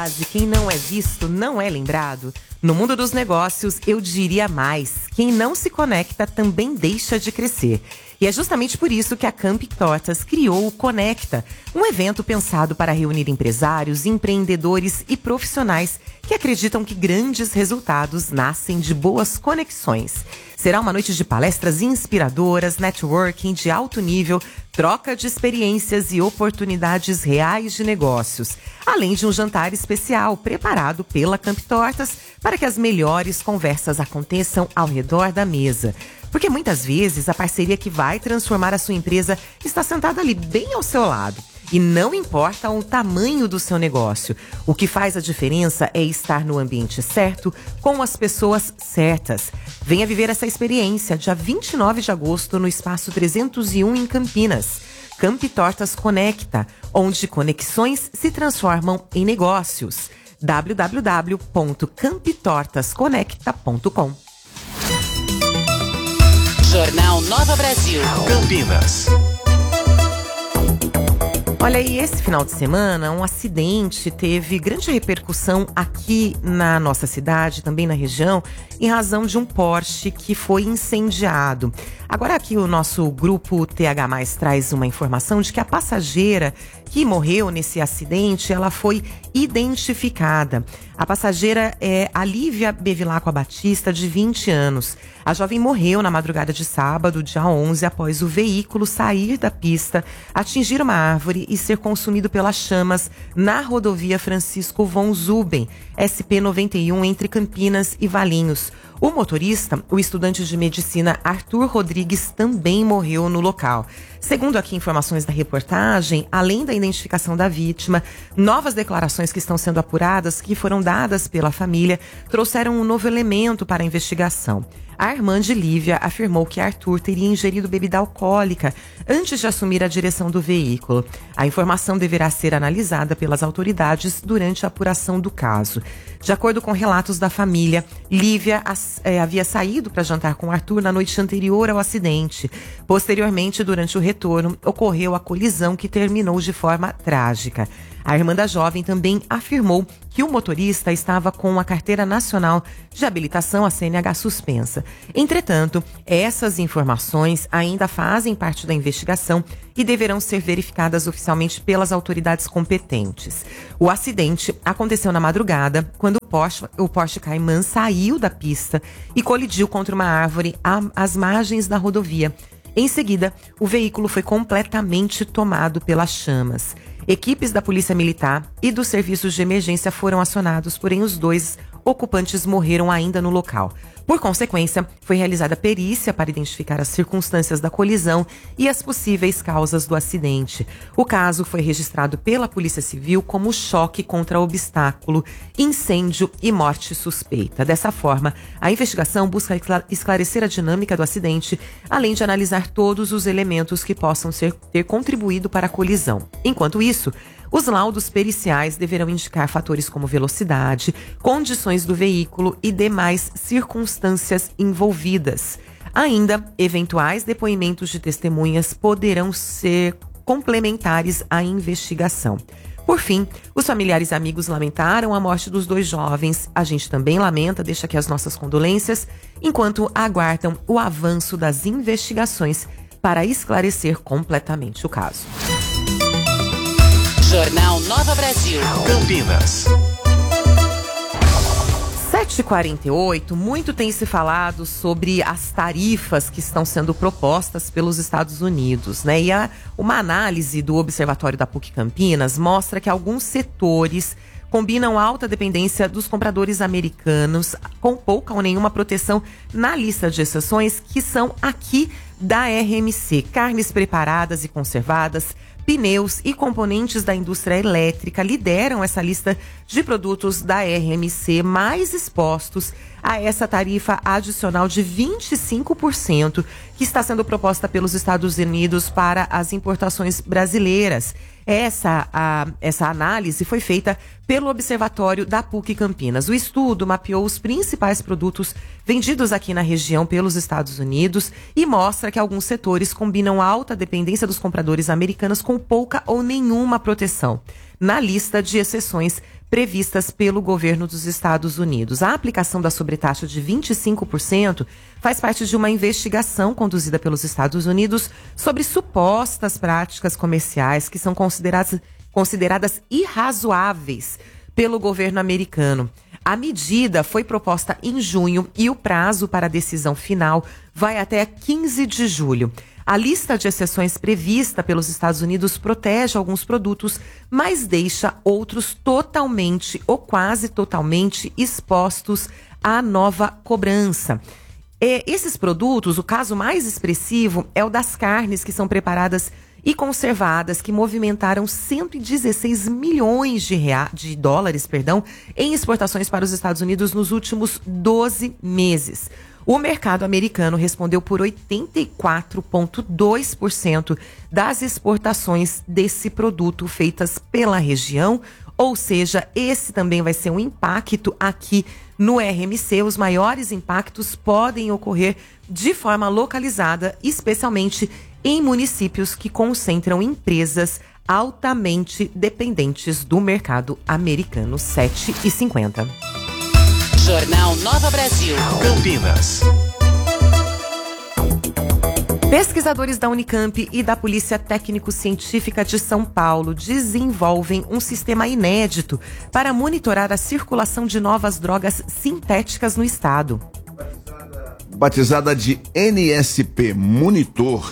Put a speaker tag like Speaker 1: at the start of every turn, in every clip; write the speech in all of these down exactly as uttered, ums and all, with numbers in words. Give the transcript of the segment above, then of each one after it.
Speaker 1: frase, quem não é visto não é lembrado? No mundo dos negócios, eu diria mais. Quem não se conecta também deixa de crescer. E é justamente por isso que a Campi Tortas criou o Conecta, um evento pensado para reunir empresários, empreendedores e profissionais que acreditam que grandes resultados nascem de boas conexões. Será uma noite de palestras inspiradoras, networking de alto nível, troca de experiências e oportunidades reais de negócios, além de um jantar especial preparado pela Campi Tortas para que as melhores conversas aconteçam ao redor da mesa. Porque muitas vezes a parceria que vai transformar a sua empresa está sentada ali bem ao seu lado. E não importa o tamanho do seu negócio. O que faz a diferença é estar no ambiente certo, com as pessoas certas. Venha viver essa experiência dia vinte e nove de agosto no Espaço trezentos e um em Campinas. Campi Tortas Conecta, onde conexões se transformam em negócios. w w w ponto campi tortas conecta ponto com.
Speaker 2: Jornal Nova Brasil.
Speaker 3: Campinas.
Speaker 1: Olha, e esse final de semana, um acidente teve grande repercussão aqui na nossa cidade, também na região, em razão de um Porsche que foi incendiado. Agora aqui o nosso grupo T H mais, traz uma informação de que a passageira que morreu nesse acidente, ela foi identificada. A passageira é a Lívia Bevilacqua Batista, de vinte anos. A jovem morreu na madrugada de sábado, dia onze, após o veículo sair da pista, atingir uma árvore e ser consumido pelas chamas na rodovia Francisco von Zuben, S P noventa e um, entre Campinas e Valinhos. O motorista, o estudante de medicina Arthur Rodrigues, também morreu no local. Segundo aqui informações da reportagem, além da identificação da vítima, novas declarações que estão sendo apuradas, que foram dadas pela família, trouxeram um novo elemento para a investigação. A irmã de Lívia afirmou que Arthur teria ingerido bebida alcoólica antes de assumir a direção do veículo. A informação deverá ser analisada pelas autoridades durante a apuração do caso. De acordo com relatos da família, Lívia as, é, havia saído para jantar com Arthur na noite anterior ao acidente. Posteriormente, durante o retorno, ocorreu a colisão que terminou de forma trágica. A irmã da jovem também afirmou que o motorista estava com a Carteira Nacional de Habilitação, a C N H, suspensa. Entretanto, essas informações ainda fazem parte da investigação e deverão ser verificadas oficialmente pelas autoridades competentes. O acidente aconteceu na madrugada, quando o Porsche, o Porsche Cayman saiu da pista e colidiu contra uma árvore às margens da rodovia. Em seguida, o veículo foi completamente tomado pelas chamas. Equipes da Polícia Militar e dos serviços de emergência foram acionados, porém os dois ocupantes morreram ainda no local. Por consequência, foi realizada perícia para identificar as circunstâncias da colisão e as possíveis causas do acidente. O caso foi registrado pela Polícia Civil como choque contra obstáculo, incêndio e morte suspeita. Dessa forma, a investigação busca esclarecer a dinâmica do acidente, além de analisar todos os elementos que possam ser, ter contribuído para a colisão. Enquanto isso, os laudos periciais deverão indicar fatores como velocidade, condições do veículo e demais circunstâncias envolvidas. Ainda, eventuais depoimentos de testemunhas poderão ser complementares à investigação. Por fim, os familiares e amigos lamentaram a morte dos dois jovens. A gente também lamenta, deixa aqui as nossas condolências, enquanto aguardam o avanço das investigações para esclarecer completamente o caso.
Speaker 2: Jornal Nova Brasil.
Speaker 3: Campinas.
Speaker 1: sete e quarenta e oito, muito tem se falado sobre as tarifas que estão sendo propostas pelos Estados Unidos, né? E a, uma análise do Observatório da P U C Campinas mostra que alguns setores combinam alta dependência dos compradores americanos com pouca ou nenhuma proteção na lista de exceções que são aqui da R M C. Carnes preparadas e conservadas, pneus e componentes da indústria elétrica lideram essa lista de produtos da R M C mais expostos a essa tarifa adicional de vinte e cinco por cento que está sendo proposta pelos Estados Unidos para as importações brasileiras. Essa, a, essa análise foi feita pelo Observatório da P U C Campinas. O estudo mapeou os principais produtos vendidos aqui na região pelos Estados Unidos e mostra que alguns setores combinam alta dependência dos compradores americanos com pouca ou nenhuma proteção na lista de exceções previstas pelo governo dos Estados Unidos. A aplicação da sobretaxa de vinte e cinco por cento faz parte de uma investigação conduzida pelos Estados Unidos sobre supostas práticas comerciais que são consideradas, consideradas irrazoáveis pelo governo americano. A medida foi proposta em junho e o prazo para a decisão final vai até quinze de julho. A lista de exceções prevista pelos Estados Unidos protege alguns produtos, mas deixa outros totalmente ou quase totalmente expostos à nova cobrança. E esses produtos, o caso mais expressivo é o das carnes que são preparadas e conservadas, que movimentaram cento e dezesseis milhões de, rea... de dólares perdão, em exportações para os Estados Unidos nos últimos doze meses. O mercado americano respondeu por oitenta e quatro vírgula dois por cento das exportações desse produto feitas pela região, ou seja, esse também vai ser um impacto aqui no R M C. Os maiores impactos podem ocorrer de forma localizada, especialmente em municípios que concentram empresas altamente dependentes do mercado americano. sete e cinquenta.
Speaker 2: Jornal Nova Brasil.
Speaker 3: Campinas.
Speaker 1: Pesquisadores da Unicamp e da Polícia Técnico-Científica de São Paulo desenvolvem um sistema inédito para monitorar a circulação de novas drogas sintéticas no estado.
Speaker 4: Batizada de N S P Monitor,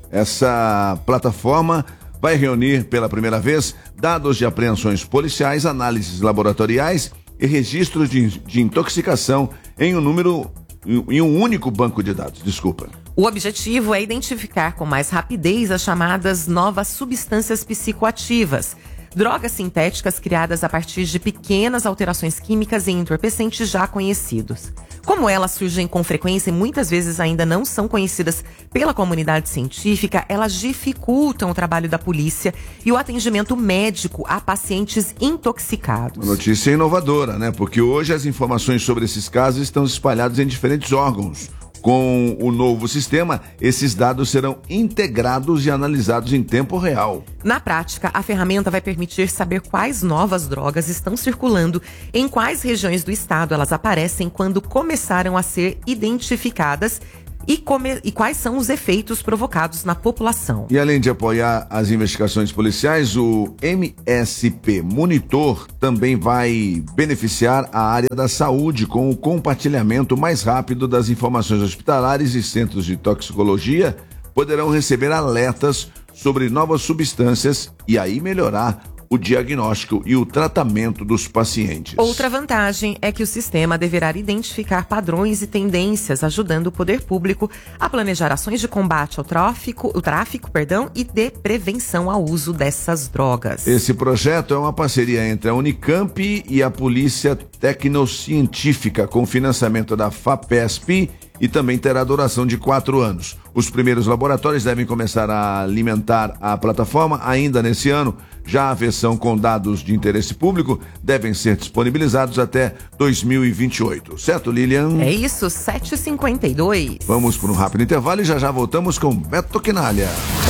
Speaker 4: essa plataforma vai reunir pela primeira vez dados de apreensões policiais, análises laboratoriais e registros de, de intoxicação em um número, em um único banco de dados. Desculpa.
Speaker 1: O objetivo é identificar com mais rapidez as chamadas novas substâncias psicoativas, drogas sintéticas criadas a partir de pequenas alterações químicas em entorpecentes já conhecidos. Como elas surgem com frequência e muitas vezes ainda não são conhecidas pela comunidade científica, elas dificultam o trabalho da polícia e o atendimento médico a pacientes intoxicados.
Speaker 4: Uma notícia inovadora, né? Porque hoje as informações sobre esses casos estão espalhadas em diferentes órgãos. Com o novo sistema, esses dados serão integrados e analisados em tempo real.
Speaker 1: Na prática, a ferramenta vai permitir saber quais novas drogas estão circulando, em quais regiões do estado elas aparecem quando começaram a ser identificadas e, come... e quais são os efeitos provocados na população.
Speaker 4: E além de apoiar as investigações policiais, o M S P Monitor também vai beneficiar a área da saúde com o compartilhamento mais rápido das informações hospitalares e centros de toxicologia poderão receber alertas sobre novas substâncias e aí melhorar o diagnóstico e o tratamento dos pacientes.
Speaker 1: Outra vantagem é que o sistema deverá identificar padrões e tendências, ajudando o poder público a planejar ações de combate ao tráfico, o tráfico, perdão, e de prevenção ao uso dessas drogas.
Speaker 4: Esse projeto é uma parceria entre a Unicamp e a Polícia Tecnocientífica, com financiamento da FAPESP, e também terá duração de quatro anos. Os primeiros laboratórios devem começar a alimentar a plataforma ainda nesse ano. Já a versão com dados de interesse público devem ser disponibilizados até dois mil e vinte e oito. Certo, Lilian?
Speaker 1: É isso, sete e cinquenta e dois.
Speaker 4: Vamos para um rápido intervalo e já já voltamos com Beto Quinalha.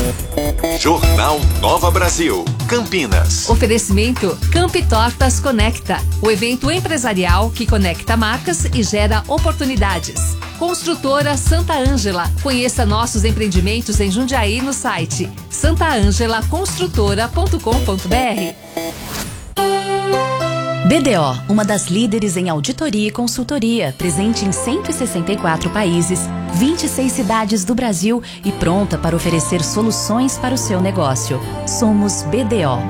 Speaker 3: Jornal Nova Brasil. Campinas.
Speaker 5: Oferecimento Camp Tortas Conecta, o evento empresarial que conecta marcas e gera oportunidades. Construtora Santa Ângela. Conheça nossos empreendimentos em Jundiaí no site santa angela construtora ponto com ponto b r.
Speaker 6: B D O, uma das líderes em auditoria e consultoria, presente em cento e sessenta e quatro países, vinte e seis cidades do Brasil e pronta para oferecer soluções para o seu negócio. Somos B D O.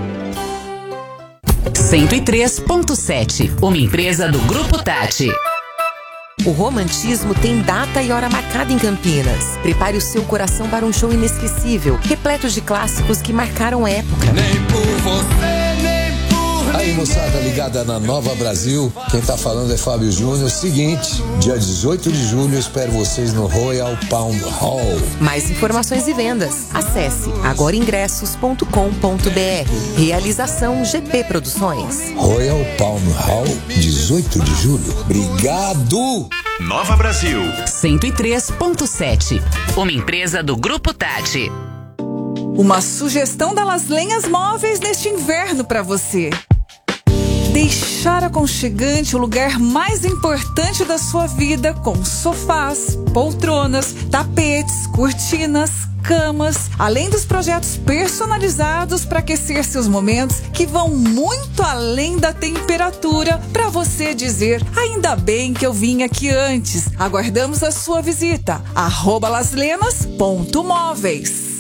Speaker 2: cento e três ponto sete, uma empresa do Grupo Tati.
Speaker 1: O romantismo tem data e hora marcada em Campinas. Prepare o seu coração para um show inesquecível, repleto de clássicos que marcaram época.
Speaker 7: Nem por você, nem por
Speaker 8: Aí, moçada ligada na Nova Brasil, quem tá falando é Fábio Júnior. Seguinte, dia dezoito de julho eu espero vocês no Royal Palm Hall.
Speaker 1: Mais informações e vendas, acesse agora ingressos ponto com ponto b r. Realização G P Produções.
Speaker 8: Royal Palm Hall, dezoito de julho. Obrigado!
Speaker 3: Nova Brasil.
Speaker 2: cento e três ponto sete, uma empresa do Grupo Tati.
Speaker 9: Uma sugestão da Las Lenhas Móveis neste inverno para você. Deixar aconchegante o lugar mais importante da sua vida com sofás, poltronas, tapetes, cortinas, camas, além dos projetos personalizados para aquecer seus momentos que vão muito além da temperatura para você dizer, ainda bem que eu vim aqui antes. Aguardamos a sua visita. arroba laslenas ponto móveis.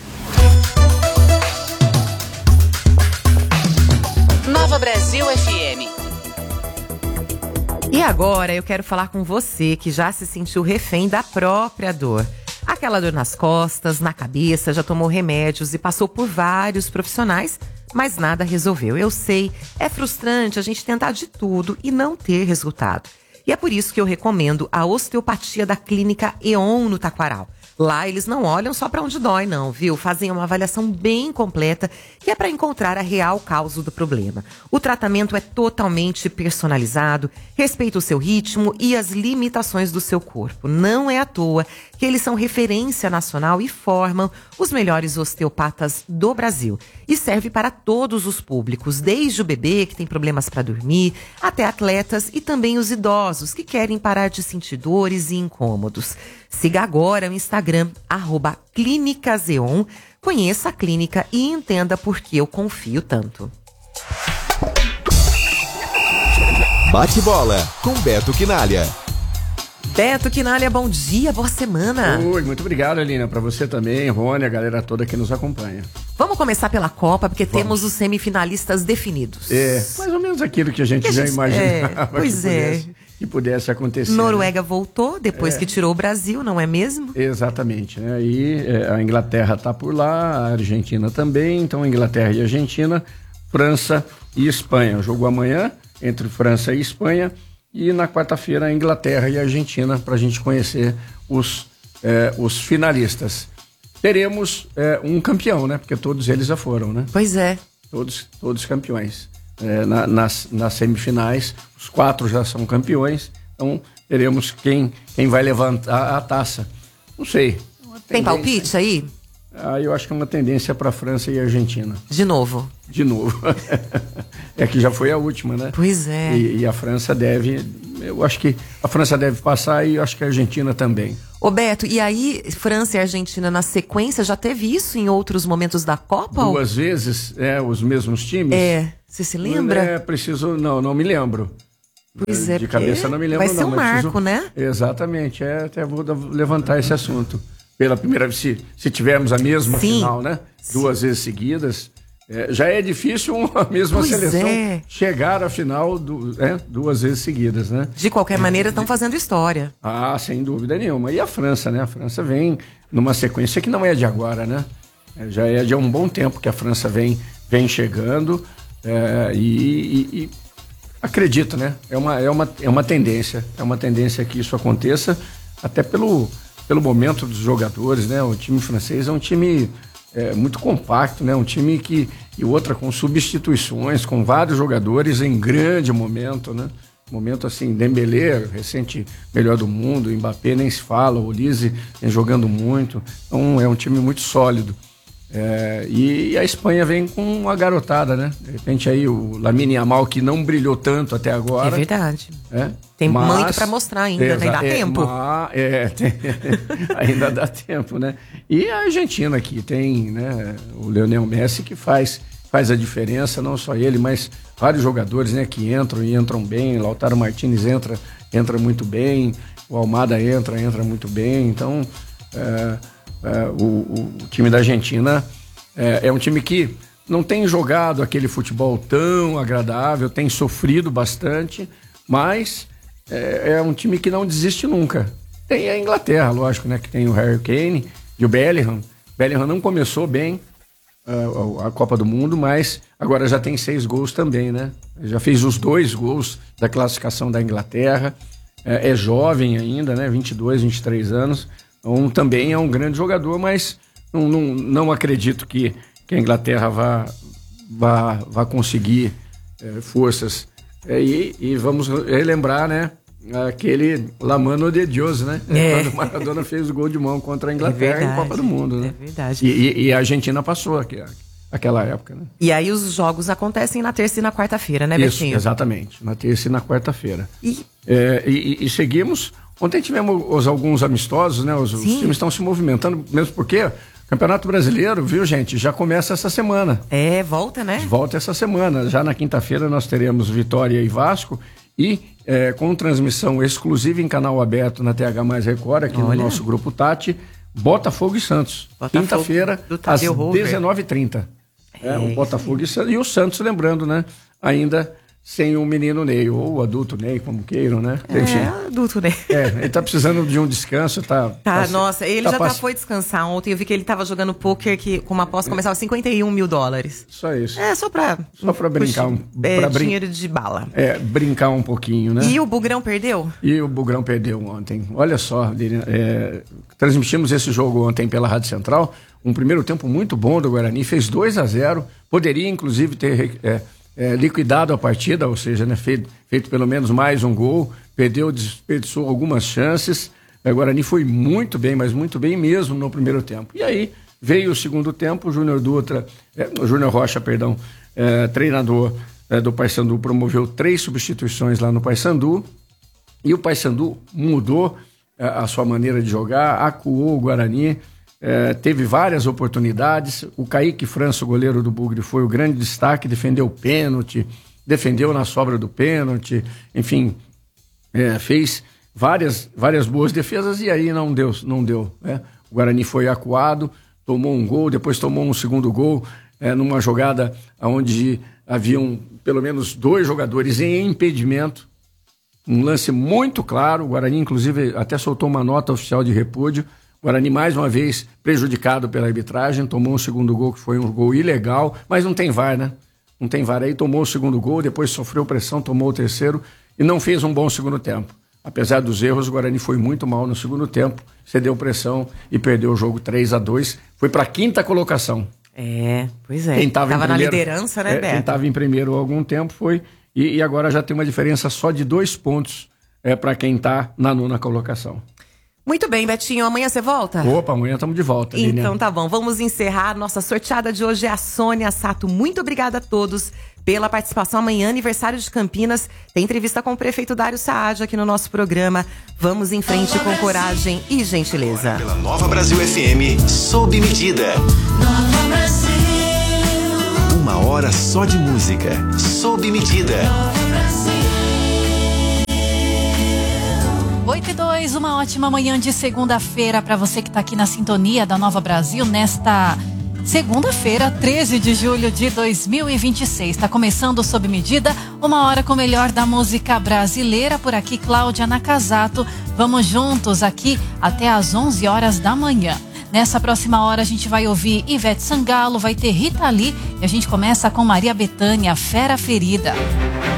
Speaker 2: Nova Brasil F M.
Speaker 1: E agora eu quero falar com você que já se sentiu refém da própria dor. Aquela dor nas costas, na cabeça, já tomou remédios e passou por vários profissionais, mas nada resolveu. Eu sei, é frustrante a gente tentar de tudo e não ter resultado. E é por isso que eu recomendo a osteopatia da Clínica E.ON no Taquaral. Lá eles não olham só para onde dói não, viu? Fazem uma avaliação bem completa que é para encontrar a real causa do problema. O tratamento é totalmente personalizado, respeita o seu ritmo e as limitações do seu corpo. Não é à toa que eles são referência nacional e formam os melhores osteopatas do Brasil. E serve para todos os públicos, desde o bebê que tem problemas para dormir, até atletas e também os idosos que querem parar de sentir dores e incômodos. Siga agora o Instagram, arroba Clínicas E.ON, conheça a clínica e entenda por que eu confio tanto.
Speaker 3: Bate bola com Beto Quinalha.
Speaker 1: Beto Quinalha, bom dia, boa semana.
Speaker 10: Oi, muito obrigado, Alina, para você também, Rony, a galera toda que nos acompanha.
Speaker 1: Vamos começar pela Copa, porque
Speaker 10: Vamos.
Speaker 1: temos os semifinalistas definidos.
Speaker 10: É, mais ou menos aquilo que a gente que já a gente, imaginava.
Speaker 1: É, pois
Speaker 10: que
Speaker 1: é.
Speaker 10: Pudesse, que pudesse acontecer.
Speaker 1: Noruega
Speaker 10: né?
Speaker 1: voltou depois é. que tirou o Brasil, não é mesmo?
Speaker 10: Exatamente, né? E é, a Inglaterra está por lá, a Argentina também, então Inglaterra e Argentina, França e Espanha. O jogo amanhã entre França e Espanha. E na quarta-feira a Inglaterra e a Argentina para a gente conhecer os, eh, os finalistas. Teremos eh, um campeão, né? Porque todos eles já foram, né?
Speaker 1: Pois é.
Speaker 10: Todos, todos campeões. Eh, na, nas, nas semifinais, os quatro já são campeões. Então teremos quem, quem vai levantar a taça. Não sei.
Speaker 1: Tem palpite aí?
Speaker 10: Ah, eu acho que é uma tendência para França e Argentina.
Speaker 1: De novo?
Speaker 10: De novo. É que já foi a última, né?
Speaker 1: Pois é.
Speaker 10: E, e a França deve... Eu acho que a França deve passar e eu acho que a Argentina também.
Speaker 1: Ô Beto, e aí França e Argentina na sequência, já teve isso em outros momentos da Copa?
Speaker 10: Duas ou... vezes, é, os mesmos times?
Speaker 1: É, você se lembra?
Speaker 10: É, preciso... Não, não me lembro.
Speaker 1: Pois é,
Speaker 10: de cabeça não me lembro.
Speaker 1: Vai ser
Speaker 10: não,
Speaker 1: um marco,
Speaker 10: preciso...
Speaker 1: né?
Speaker 10: Exatamente, é, até vou levantar esse assunto. Pela primeira vez, se, se tivermos a mesma Sim. final, né? Duas Sim. vezes seguidas. É, já é difícil uma mesma pois seleção é. chegar à final do, é, duas vezes seguidas, né?
Speaker 1: De qualquer maneira, estão fazendo história.
Speaker 10: Ah, sem dúvida nenhuma. E a França, né? A França vem numa sequência que não é de agora, né? É, já é de um bom tempo que a França vem, vem chegando é, e, e, e acredito, né? É uma, é, uma, é uma tendência, é uma tendência que isso aconteça, até pelo... pelo momento dos jogadores, né? O time francês é um time é, muito compacto, né? Um time que... E outra, com substituições, com vários jogadores em grande momento, né? Momento assim, Dembélé, recente melhor do mundo, Mbappé nem se fala, o Olise vem jogando muito. Então é um time muito sólido. É, e, e a Espanha vem com uma garotada, né? De repente aí o Lamine Yamal, que não brilhou tanto até agora.
Speaker 1: É verdade.
Speaker 10: É,
Speaker 1: tem
Speaker 10: mas,
Speaker 1: muito para mostrar ainda,
Speaker 10: é,
Speaker 1: né? Dá
Speaker 10: é,
Speaker 1: tempo.
Speaker 10: Mas, é, tem, ainda dá tempo, né? E a Argentina aqui tem, né? O Lionel Messi que faz, faz a diferença, não só ele, mas vários jogadores, né? Que entram e entram bem. Lautaro Martínez entra, entra muito bem. O Almada entra, entra muito bem. Então... É, É, o, o, o time da Argentina é, é um time que não tem jogado aquele futebol tão agradável, tem sofrido bastante, mas é, é um time que não desiste nunca. Tem a Inglaterra, lógico, né, que tem o Harry Kane e o Bellingham. Bellingham não começou bem uh, a Copa do Mundo, mas agora já tem seis gols também, né? Já fez os dois gols da classificação da Inglaterra. É, é jovem ainda, né? vinte e dois, vinte e três anos. Então, também é um grande jogador, mas não, não, não acredito que, que a Inglaterra vá, vá, vá conseguir é, forças. É, e, e vamos relembrar, né? aquele La Mano de Dios, né?
Speaker 1: É.
Speaker 10: Quando o Maradona fez o gol de mão contra a Inglaterra
Speaker 1: é verdade,
Speaker 10: em Copa do Mundo, né?
Speaker 1: É verdade.
Speaker 10: E, e, e a Argentina passou aqui, aquela época, né?
Speaker 1: E aí os jogos acontecem na terça e na quarta-feira, né,
Speaker 10: Isso,
Speaker 1: Betinho?
Speaker 10: exatamente, na terça e na quarta-feira.
Speaker 1: E...
Speaker 10: É, e, e seguimos. Ontem tivemos os, alguns amistosos, né? Os, os times estão se movimentando, mesmo porque o Campeonato Brasileiro, viu, gente, já começa essa semana.
Speaker 1: É, volta, né?
Speaker 10: Volta essa semana. Já na quinta-feira nós teremos Vitória e Vasco e é, com transmissão exclusiva em canal aberto na T H mais Record, aqui Olha. no nosso grupo Tati, Botafogo e Santos. Quinta-feira, às dezenove e trinta. É, o Botafogo e, e o Santos, lembrando, né? Ainda sem o menino Ney, ou o adulto Ney, como queiram, né? Enfim.
Speaker 1: É, adulto Ney.
Speaker 10: É, ele tá precisando de um descanso, tá...
Speaker 1: Tá,
Speaker 10: tá
Speaker 1: nossa, ele
Speaker 10: tá
Speaker 1: já
Speaker 10: pass...
Speaker 1: tá, foi descansar ontem, eu vi que ele tava jogando pôquer que com uma aposta começava cinquenta e um mil dólares.
Speaker 10: Só isso.
Speaker 1: É, só pra...
Speaker 10: Só pra brincar. Um,
Speaker 1: é,
Speaker 10: pra brin...
Speaker 1: dinheiro de bala.
Speaker 10: É, brincar um pouquinho, né?
Speaker 1: E o Bugrão perdeu?
Speaker 10: E o Bugrão perdeu ontem. Olha só, é, transmitimos esse jogo ontem pela Rádio Central, um primeiro tempo muito bom do Guarani, fez dois a zero, poderia inclusive ter... É, É, liquidado a partida, ou seja, né, feito, feito pelo menos mais um gol, perdeu, desperdiçou algumas chances. O Guarani foi muito bem, mas muito bem mesmo no primeiro tempo. E aí veio o segundo tempo, o Júnior Dutra, é, o Júnior Rocha, perdão, é, treinador é, do Paysandu, promoveu três substituições lá no Paysandu, e o Paysandu mudou é, a sua maneira de jogar, acuou o Guarani. É, teve várias oportunidades. O Kaique França, o goleiro do Bugre, foi o grande destaque, defendeu o pênalti, defendeu na sobra do pênalti, enfim, é, fez várias, várias boas defesas e aí não deu, não deu, né? O Guarani foi acuado, tomou um gol, depois tomou um segundo gol, é, numa jogada onde haviam pelo menos dois jogadores em impedimento, um lance muito claro. O Guarani inclusive até soltou uma nota oficial de repúdio. O Guarani, mais uma vez, prejudicado pela arbitragem, tomou um segundo gol que foi um gol ilegal, mas não tem V A R, né? Não tem V A R aí, tomou o segundo gol, depois sofreu pressão, tomou o terceiro e não fez um bom segundo tempo. Apesar dos erros, o Guarani foi muito mal no segundo tempo, cedeu pressão e perdeu o jogo três a dois, foi para a quinta colocação.
Speaker 1: É, pois é.
Speaker 10: Quem tava,
Speaker 1: tava
Speaker 10: em primeiro,
Speaker 1: na liderança, né,
Speaker 10: é,
Speaker 1: Beto?
Speaker 10: Quem estava em primeiro há algum tempo foi, e, e agora já tem uma diferença só de dois pontos é, para quem está na nona colocação.
Speaker 1: Muito bem, Betinho. Amanhã você volta?
Speaker 10: Opa, amanhã estamos de volta.
Speaker 1: Então
Speaker 10: Lilian.
Speaker 1: tá bom. Vamos encerrar. Nossa sorteada de hoje é a Sônia Sato. Muito obrigada a todos pela participação. Amanhã, aniversário de Campinas. Tem entrevista com o prefeito Dário Saad aqui no nosso programa. Vamos em frente com coragem e gentileza.
Speaker 3: Pela Nova Brasil F M, sob medida. Nova Brasil. Uma hora só de música. Sob medida. Nova Brasil.
Speaker 11: oito e dois, uma ótima manhã de segunda-feira para você que está aqui na sintonia da Nova Brasil nesta segunda-feira, treze de julho de dois mil e vinte e seis. Está começando Sob Medida, uma hora com o melhor da música brasileira. Por aqui, Cláudia Nakazato. Vamos juntos aqui até às onze horas da manhã. Nessa próxima hora a gente vai ouvir Ivete Sangalo, vai ter Rita Lee e a gente começa com Maria Bethânia, Fera Ferida.